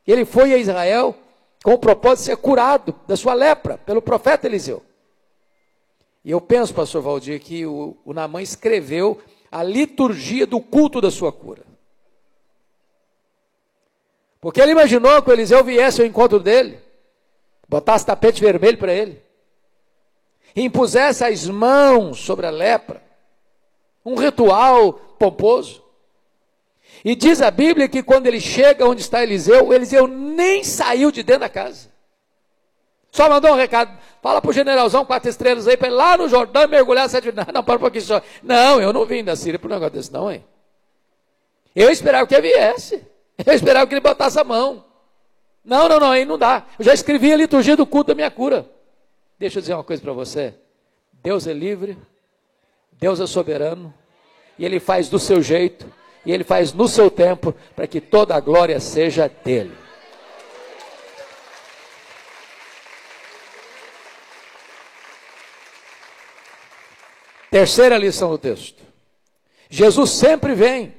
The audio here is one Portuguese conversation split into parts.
Ele foi a Israel com o propósito de ser curado da sua lepra, pelo profeta Eliseu. E eu penso, pastor Valdir, que o Naamã escreveu a liturgia do culto da sua cura. Porque ele imaginou que o Eliseu viesse ao encontro dele, botasse tapete vermelho para ele, e impusesse as mãos sobre a lepra, um ritual pomposo. E diz a Bíblia que quando ele chega onde está Eliseu, o Eliseu nem saiu de dentro da casa. Só mandou um recado, fala para o generalzão 4 estrelas aí, para ir lá no Jordão mergulhar 7 vezes. Não, para um pouquinho só. Não, eu não vim da Síria por um negócio desse não, hein. Eu esperava que ele viesse. Eu esperava que ele botasse a mão. Não, aí não dá. Eu já escrevi a liturgia do culto da minha cura. Deixa eu dizer uma coisa para você. Deus é livre, Deus é soberano, e Ele faz do seu jeito, e Ele faz no seu tempo, para que toda a glória seja dEle. Terceira lição do texto. Jesus sempre vem,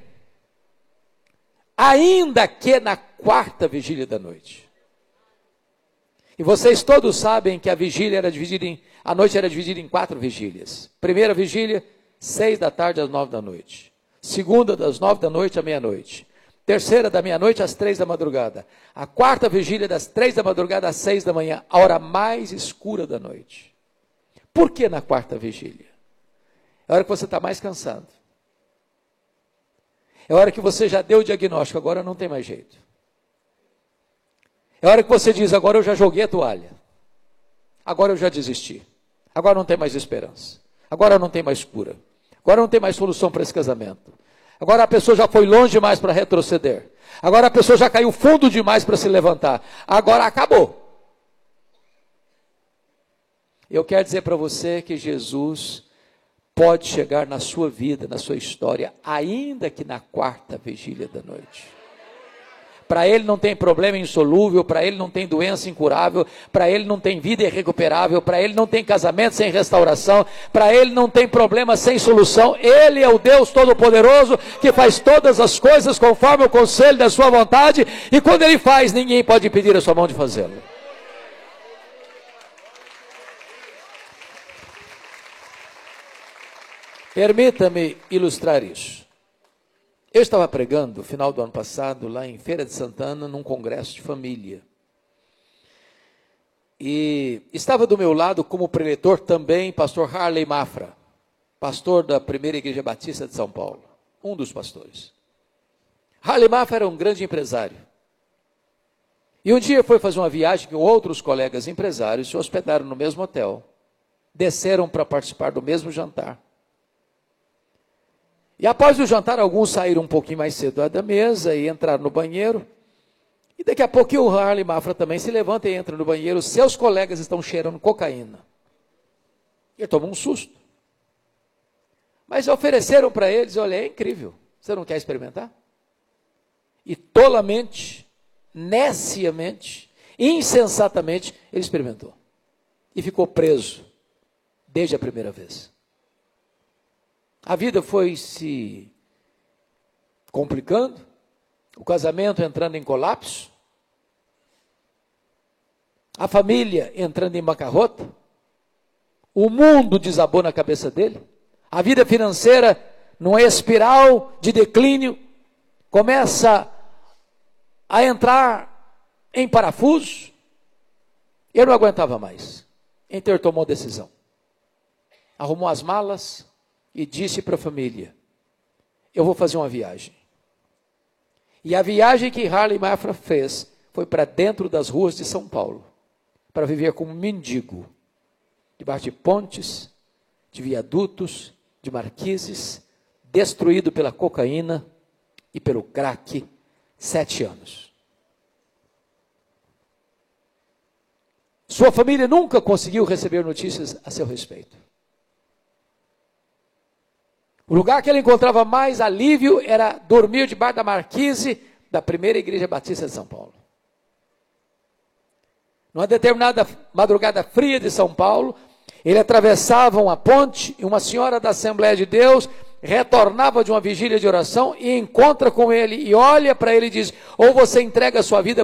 ainda que na quarta vigília da noite. E vocês todos sabem que a noite era dividida em 4 vigílias. Primeira vigília, 6 da tarde às 9 da noite. Segunda, das 9 da noite à meia-noite. Terceira, da meia-noite às 3 da madrugada. A quarta vigília, das 3 da madrugada às 6 da manhã, a hora mais escura da noite. Por que na quarta vigília? É a hora que você está mais cansado. É a hora que você já deu o diagnóstico, agora não tem mais jeito. É a hora que você diz, agora eu já joguei a toalha. Agora eu já desisti. Agora não tem mais esperança. Agora não tem mais cura. Agora não tem mais solução para esse casamento. Agora a pessoa já foi longe demais para retroceder. Agora a pessoa já caiu fundo demais para se levantar. Agora acabou. Eu quero dizer para você que Jesus pode chegar na sua vida, na sua história, ainda que na quarta vigília da noite. Para Ele não tem problema insolúvel, para Ele não tem doença incurável, para Ele não tem vida irrecuperável, para Ele não tem casamento sem restauração, para Ele não tem problema sem solução. Ele é o Deus Todo-Poderoso que faz todas as coisas conforme o conselho da sua vontade, e quando Ele faz, ninguém pode impedir a sua mão de fazê-lo. Permita-me ilustrar isso. Eu estava pregando no final do ano passado, lá em Feira de Santana, num congresso de família. E estava do meu lado como preletor também pastor Harley Mafra, pastor da Primeira Igreja Batista de São Paulo, um dos pastores. Harley Mafra era um grande empresário. E um dia foi fazer uma viagem com outros colegas empresários, se hospedaram no mesmo hotel, desceram para participar do mesmo jantar. E após o jantar, alguns saíram um pouquinho mais cedo da mesa e entraram no banheiro. E daqui a pouco o Harley Mafra também se levanta e entra no banheiro. Seus colegas estão cheirando cocaína. Ele tomou um susto. Mas ofereceram para eles, olha, é incrível. Você não quer experimentar? E tolamente, neciamente, insensatamente, ele experimentou. E ficou preso desde a primeira vez. A vida foi se complicando, o casamento entrando em colapso, a família entrando em bancarrota, o mundo desabou na cabeça dele, a vida financeira numa espiral de declínio, começa a entrar em parafuso. Ele não aguentava mais, então ele tomou decisão, arrumou as malas e disse para a família, eu vou fazer uma viagem. E a viagem que Harley Mafra fez foi para dentro das ruas de São Paulo, para viver como mendigo, debaixo de pontes, de viadutos, de marquises, destruído pela cocaína e pelo crack, 7 anos. Sua família nunca conseguiu receber notícias a seu respeito. O lugar que ele encontrava mais alívio era dormir debaixo da marquise da Primeira Igreja Batista de São Paulo. Numa determinada madrugada fria de São Paulo, ele atravessava uma ponte e uma senhora da Assembleia de Deus retornava de uma vigília de oração e encontra com ele e olha para ele e diz, ou você entrega a sua vida